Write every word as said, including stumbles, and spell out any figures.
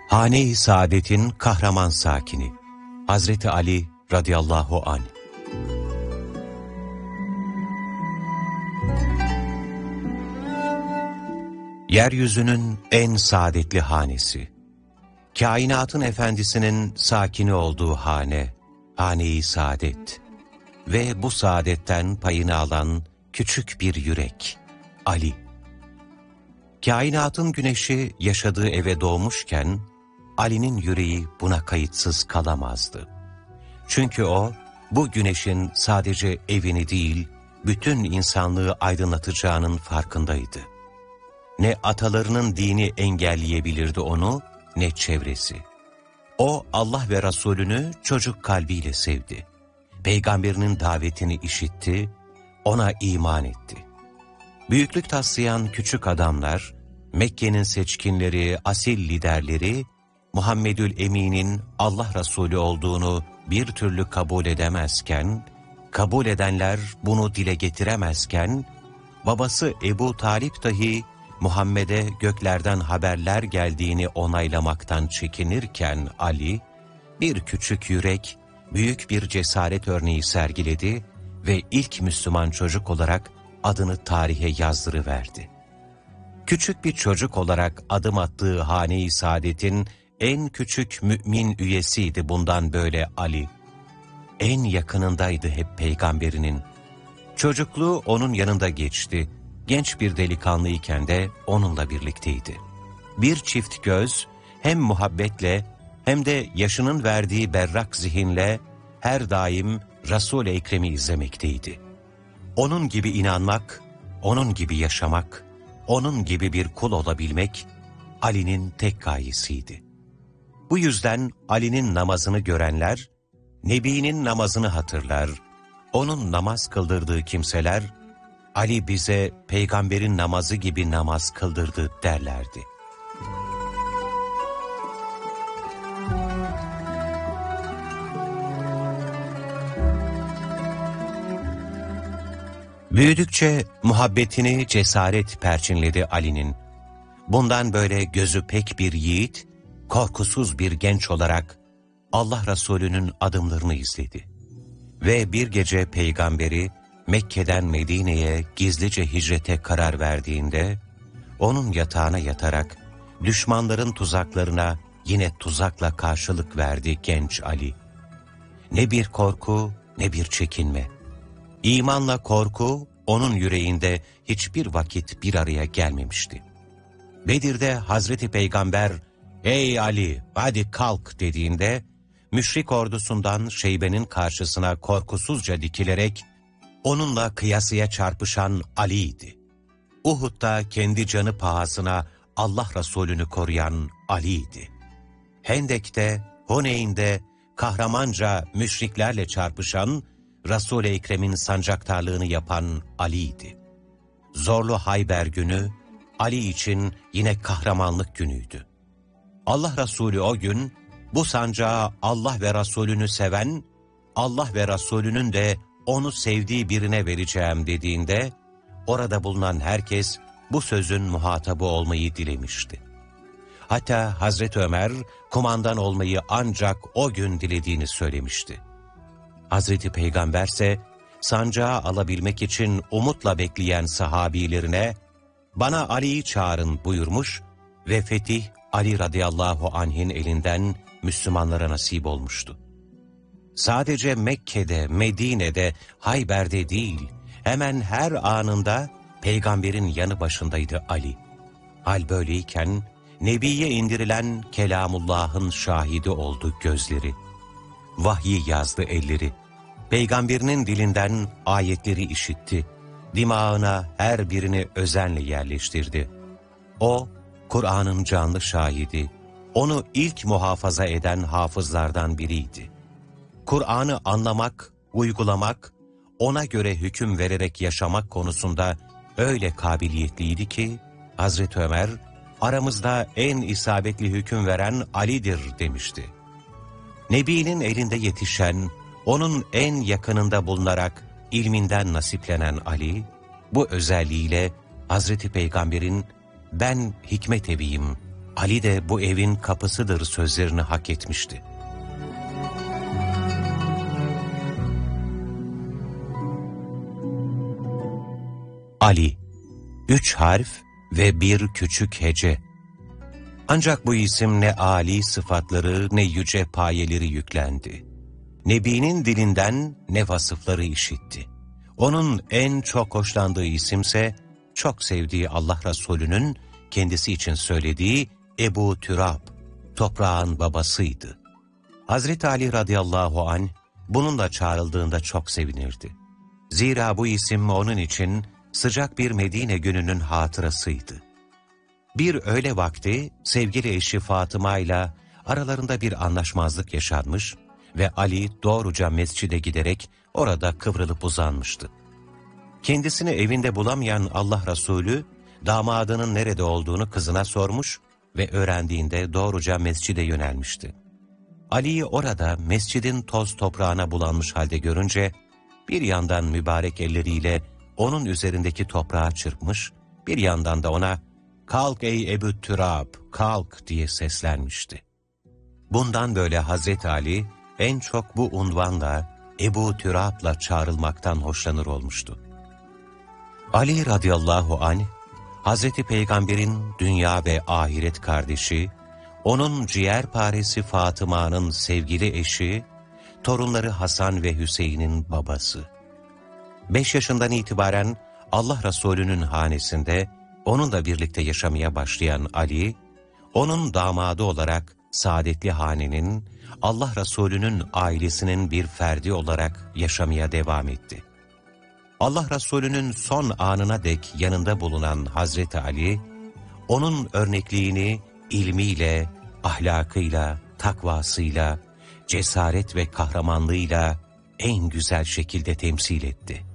Hane-i Saadet'in kahraman sakini Hazreti Ali radıyallahu anh. Yeryüzünün en saadetli hanesi, kainatın efendisinin sakini olduğu hane, Hane-i Saadet ve bu saadetten payını alan küçük bir yürek, Ali. Kainatın güneşi yaşadığı eve doğmuşken, Ali'nin yüreği buna kayıtsız kalamazdı. Çünkü o, bu güneşin sadece evini değil, bütün insanlığı aydınlatacağının farkındaydı. Ne atalarının dini engelleyebilirdi onu, ne çevresi. O, Allah ve Resulünü çocuk kalbiyle sevdi. Peygamberinin davetini işitti, ona iman etti. Büyüklük taslayan küçük adamlar, Mekke'nin seçkinleri, asil liderleri, Muhammedül Emin'in Allah Resulü olduğunu bir türlü kabul edemezken, kabul edenler bunu dile getiremezken, babası Ebu Talip dahi Muhammed'e göklerden haberler geldiğini onaylamaktan çekinirken Ali, bir küçük yürek, büyük bir cesaret örneği sergiledi ve ilk Müslüman çocuk olarak adını tarihe yazdırıverdi. Küçük bir çocuk olarak adım attığı Hane-i Saadet'in en küçük mümin üyesiydi bundan böyle Ali. En yakınındaydı hep peygamberinin. Çocukluğu onun yanında geçti. Genç bir delikanlıyken de onunla birlikteydi. Bir çift göz hem muhabbetle hem de yaşının verdiği berrak zihinle her daim Resul-i Ekrem'i izlemekteydi. Onun gibi inanmak, onun gibi yaşamak, onun gibi bir kul olabilmek Ali'nin tek gayesiydi. Bu yüzden Ali'nin namazını görenler, Nebi'nin namazını hatırlar, onun namaz kıldırdığı kimseler, Ali bize peygamberin namazı gibi namaz kıldırdı derlerdi. Büyüdükçe muhabbetini cesaret perçinledi Ali'nin. Bundan böyle gözü pek bir yiğit, korkusuz bir genç olarak Allah Resulü'nün adımlarını izledi. Ve bir gece peygamberi Mekke'den Medine'ye gizlice hicrete karar verdiğinde, onun yatağına yatarak düşmanların tuzaklarına yine tuzakla karşılık verdi genç Ali. Ne bir korku ne bir çekinme. İmanla korku onun yüreğinde hiçbir vakit bir araya gelmemişti. Bedir'de Hazreti Peygamber, "Ey Ali, hadi kalk" dediğinde, müşrik ordusundan Şeybe'nin karşısına korkusuzca dikilerek, onunla kıyasıya çarpışan Ali'ydi. Uhud'da kendi canı pahasına Allah Resulü'nü koruyan Ali'ydi. Hendek'te, Huneyn'de kahramanca müşriklerle çarpışan, Resul-i Ekrem'in sancaktarlığını yapan Ali'ydi. Zorlu Hayber günü, Ali için yine kahramanlık günüydü. Allah Resulü o gün, bu sancağı Allah ve Resulünü seven, Allah ve Resulünün de onu sevdiği birine vereceğim dediğinde, orada bulunan herkes bu sözün muhatabı olmayı dilemişti. Hatta Hazreti Ömer, kumandan olmayı ancak o gün dilediğini söylemişti. Hazreti Peygamberse, sancağı alabilmek için umutla bekleyen sahabilerine, "Bana Ali'yi çağırın" buyurmuş ve fetih Ali radıyallahu anh'in elinden Müslümanlara nasip olmuştu. Sadece Mekke'de, Medine'de, Hayber'de değil, hemen her anında peygamberin yanı başındaydı Ali. Hal böyleyken, Nebi'ye indirilen Kelamullah'ın şahidi oldu gözleri. Vahyi yazdı elleri. Peygamberinin dilinden ayetleri işitti. Dimağına her birini özenle yerleştirdi. O, Kur'an'ın canlı şahidi, onu ilk muhafaza eden hafızlardan biriydi. Kur'an'ı anlamak, uygulamak, ona göre hüküm vererek yaşamak konusunda öyle kabiliyetliydi ki, Hazreti Ömer, aramızda en isabetli hüküm veren Ali'dir demişti. Nebi'nin elinde yetişen, onun en yakınında bulunarak ilminden nasiplenen Ali, bu özelliğiyle Hazreti Peygamber'in "Ben hikmet eviyim, Ali de bu evin kapısıdır sözlerini hak etmişti. Ali, üç harf ve bir küçük hece. Ancak bu isim ne âli sıfatları ne yüce payeleri yüklendi. Nebi'nin dilinden ne vasıfları işitti. Onun en çok hoşlandığı isimse, çok sevdiği Allah Resulü'nün kendisi için söylediği Ebu Türab, toprağın babasıydı. Hazreti Ali radıyallahu anh bununla çağrıldığında çok sevinirdi. Zira bu isim onun için sıcak bir Medine gününün hatırasıydı. Bir öğle vakti sevgili eşi Fatıma ile aralarında bir anlaşmazlık yaşanmış ve Ali doğruca mescide giderek orada kıvrılıp uzanmıştı. Kendisini evinde bulamayan Allah Resulü, damadının nerede olduğunu kızına sormuş ve öğrendiğinde doğruca mescide yönelmişti. Ali'yi orada mescidin toz toprağına bulanmış halde görünce, bir yandan mübarek elleriyle onun üzerindeki toprağı çırpmış, bir yandan da ona, "Kalk ey Ebu Türab, kalk" diye seslenmişti. Bundan böyle Hazreti Ali en çok bu unvanla Ebu Türab'la çağrılmaktan hoşlanır olmuştu. Ali radıyallahu anh, Hazreti Peygamber'in dünya ve ahiret kardeşi, onun ciğerparesi Fatıma'nın sevgili eşi, torunları Hasan ve Hüseyin'in babası. Beş yaşından itibaren Allah Resulü'nün hanesinde onunla birlikte yaşamaya başlayan Ali, onun damadı olarak saadetli hanenin, Allah Resulü'nün ailesinin bir ferdi olarak yaşamaya devam etti. Allah Resulü'nün son anına dek yanında bulunan Hazreti Ali, onun örnekliğini ilmiyle, ahlakıyla, takvasıyla, cesaret ve kahramanlığıyla en güzel şekilde temsil etti.